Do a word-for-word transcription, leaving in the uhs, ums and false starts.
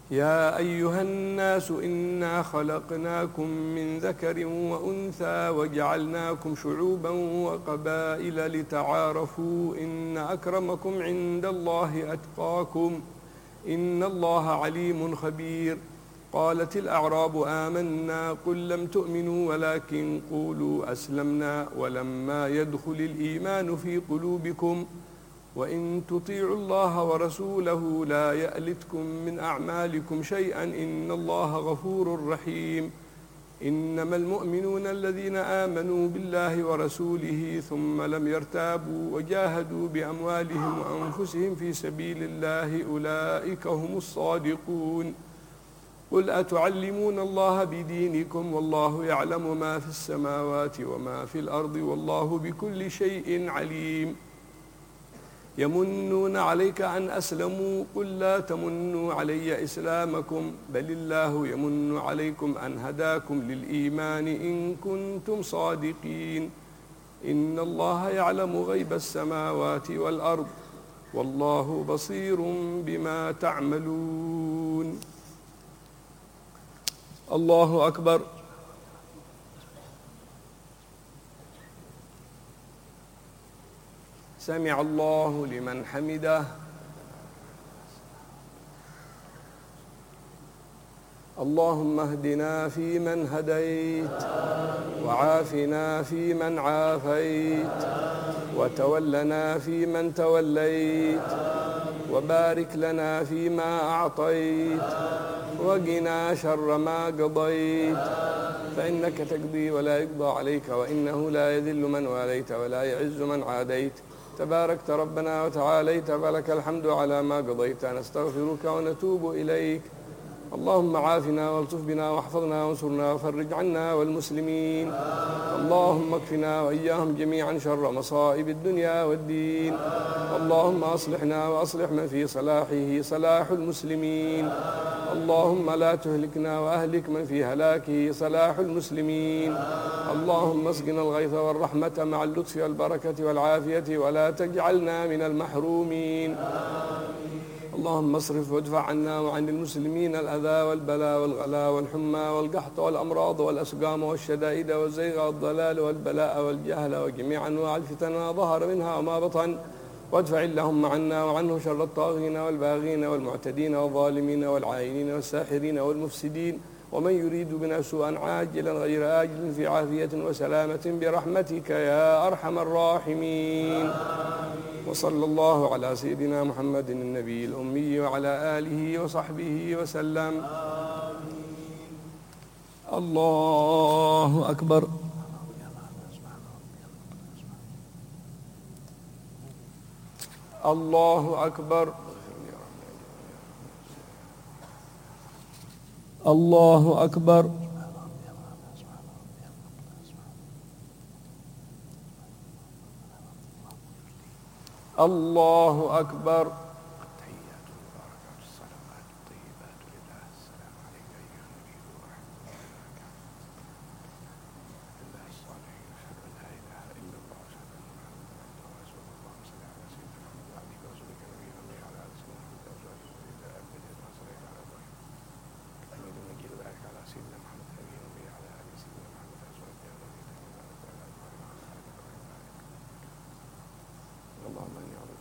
يا أيها الناس إنا خلقناكم من ذكر وأنثى وجعلناكم شعوبا وقبائل لتعارفوا إن أكرمكم عند الله أتقاكم إن الله عليم خبير. قالت الأعراب آمنا قل لم تؤمنوا ولكن قولوا أسلمنا ولما يدخل الإيمان في قلوبكم وإن تطيعوا الله ورسوله لا يألتكم من أعمالكم شيئا إن الله غفور رحيم. إنما المؤمنون الذين آمنوا بالله ورسوله ثم لم يرتابوا وجاهدوا بأموالهم وأنفسهم في سبيل الله أولئك هم الصادقون. قل أتعلمون الله بدينكم والله يعلم ما في السماوات وما في الأرض والله بكل شيء عليم. يمنون عليك أن أسلموا قل لا تمنوا علي إسلامكم بل الله يمن عليكم أن هداكم للإيمان إن كنتم صادقين. إن الله يعلم غيب السماوات والأرض والله بصير بما تعملون. الله أكبر. سمع الله لمن حمده. اللهم اهدنا فيمن هديت وعافنا فيمن عافيت وتولنا فيمن توليت وبارك لنا فيما أعطيت وقنا شر ما قضيت فإنك تقضي ولا يقضى عليك وإنه لا يذل من واليت ولا يعز من عاديت تباركت ربنا وتعاليت فلك الحمد على ما قضيت. نستغفرك ونتوب إليك. اللهم عافنا والطف بنا واحفظنا وانصرنا وفرج عنا والمسلمين. اللهم اكفنا وإياهم جميعا شر مصائب الدنيا والدين. اللهم أصلحنا وأصلح من في صلاحه صلاح المسلمين. اللهم لا تهلكنا وأهلك من في هلاكه صلاح المسلمين. اللهم اسقنا الغيث والرحمة مع اللطف والبركة والعافية ولا تجعلنا من المحرومين. اللهم اصرف وادفع عنا وعن المسلمين الأذى والبلاء والغلاء والحمى والقحط والأمراض والأسقام والشدائد والزيغ والضلال والبلاء والجهل وجميع أنواع الفتن ما ظهر منها وما بطن. وادفع اللهم عنا وعنه شر الطاغين والباغين والمعتدين والظالمين والعائنين والساحرين والمفسدين ومن يريد بنا سوءا عاجلا غير آجل في عافية وسلامة برحمتك يا أرحم الراحمين. وصلى الله على سيدنا محمد النبي الأمي وعلى آله وصحبه وسلم. الله أكبر. الله أكبر. الله أكبر. الله أكبر. اللهم إني أعوذ